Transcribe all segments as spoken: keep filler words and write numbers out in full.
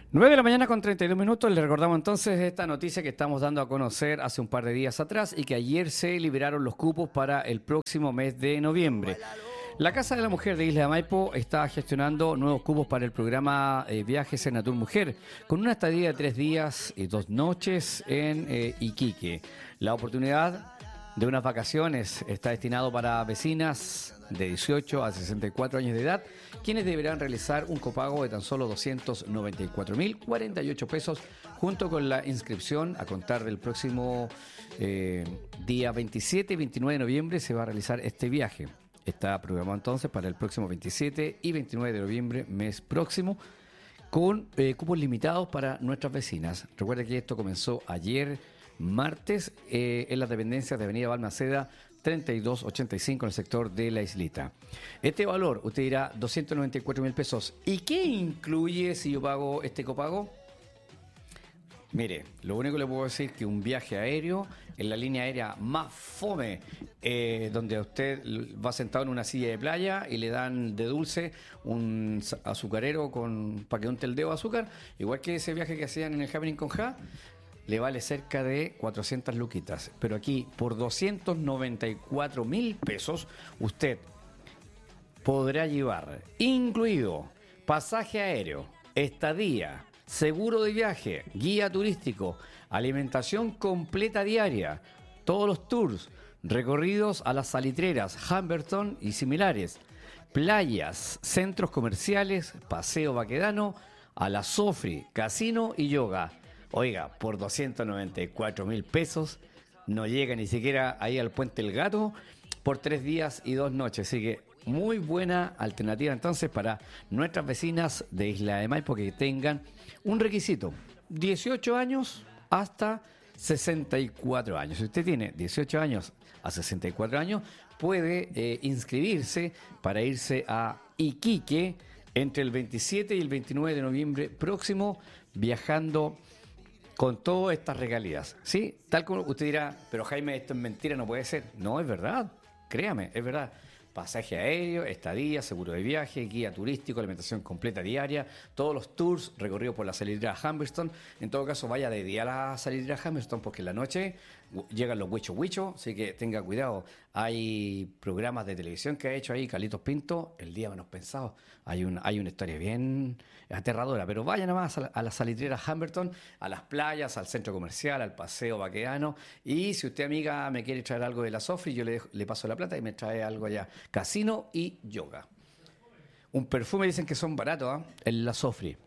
nueve de la mañana con treinta y dos minutos. Le recordamos entonces esta noticia que estamos dando a conocer hace un par de días atrás y que ayer se liberaron los cupos para el próximo mes de noviembre. La Casa de la Mujer de Isla de Maipo está gestionando nuevos cupos para el programa eh, Viajes Senatur Mujer, con una estadía de tres días y dos noches en eh, Iquique. La oportunidad de unas vacaciones está destinado para vecinas de dieciocho a sesenta y cuatro años de edad, quienes deberán realizar un copago de tan solo doscientos noventa y cuatro mil cuarenta y ocho pesos, junto con la inscripción a contar del próximo eh, día veintisiete y veintinueve de noviembre se va a realizar este viaje. Está programado entonces para el próximo veintisiete y veintinueve de noviembre, mes próximo, con eh, cupos limitados para nuestras vecinas. Recuerda que esto comenzó ayer, martes, eh, en las dependencias de Avenida Balmaceda treinta y dos ochenta y cinco en el sector de La Islita. Este valor, usted dirá, doscientos noventa y cuatro mil pesos. ¿Y qué incluye si yo pago este copago? Mire, lo único que le puedo decir es que un viaje aéreo en la línea aérea más fome, eh, donde usted va sentado en una silla de playa y le dan de dulce un azucarero con para que unte el dedo de azúcar, igual que ese viaje que hacían en el Happening con Ja, le vale cerca de cuatrocientas luquitas. Pero aquí, por doscientos noventa y cuatro mil pesos, usted podrá llevar, incluido pasaje aéreo, estadía, seguro de viaje, guía turístico, alimentación completa diaria, todos los tours, recorridos a las salitreras, Humberton y similares, playas, centros comerciales, paseo baquedano, a la Sofri, casino y yoga. Oiga, por doscientos noventa y cuatro mil pesos no llega ni siquiera ahí al Puente El Gato por tres días y dos noches. Así que muy buena alternativa entonces para nuestras vecinas de Isla de Maipo que tengan un requisito, dieciocho años hasta sesenta y cuatro años. Si usted tiene dieciocho años a sesenta y cuatro años, puede eh, inscribirse para irse a Iquique entre el veintisiete y el veintinueve de noviembre próximo, viajando con todas estas regalías, ¿sí? Tal como usted dirá, pero Jaime, esto es mentira, no puede ser. No, es verdad, créame, es verdad. Pasaje aéreo, estadía, seguro de viaje, guía turístico, alimentación completa diaria, todos los tours, recorrido por la salitera Humberton. En todo caso, vaya de día a la salitera Humberton porque en la noche llegan los huichos huichos, así que tenga cuidado. Hay programas de televisión que ha hecho ahí Carlitos Pinto, el día menos pensado. Hay, un, hay una historia bien aterradora, pero vaya nomás a la, a la salitrera Humberton, a las playas, al centro comercial, al paseo baqueano. Y si usted, amiga, me quiere traer algo de la Sofri, yo le, dejo, le paso la plata y me trae algo allá. Casino y yoga. Un perfume dicen que son baratos, ¿eh? En la Sofri.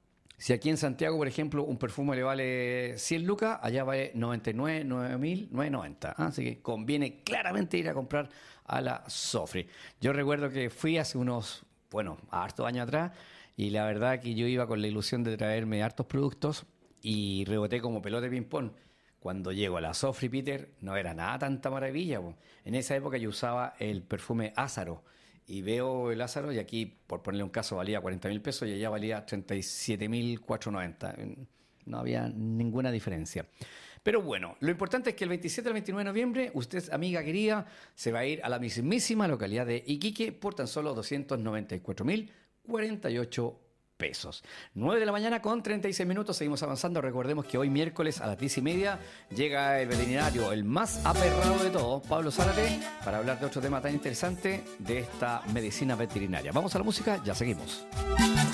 Si aquí en Santiago, por ejemplo, un perfume le vale cien lucas, allá vale noventa y nueve, nueve mil novecientos noventa. ¿eh? Así que conviene claramente ir a comprar a la Sofri. Yo recuerdo que fui hace unos, bueno, hartos años atrás, y la verdad que yo iba con la ilusión de traerme hartos productos y reboté como pelota de ping-pong. Cuando llego a la Sofri, Peter, no era nada tanta maravilla. Po. En esa época yo usaba el perfume Ázaro. Y veo el Ázaro, y aquí, por ponerle un caso, valía cuarenta mil pesos y allá valía treinta y siete mil cuatrocientos noventa. No había ninguna diferencia. Pero bueno, lo importante es que el veintisiete al veintinueve de noviembre, usted, amiga querida, se va a ir a la mismísima localidad de Iquique por tan solo doscientos noventa y cuatro mil cuarenta y ocho pesos. nueve de la mañana con treinta y seis minutos, seguimos avanzando. Recordemos que hoy miércoles a las diez y media llega el veterinario, el más aperrado de todos, Pablo Zárate, para hablar de otro tema tan interesante de esta medicina veterinaria. Vamos a la música, ya seguimos.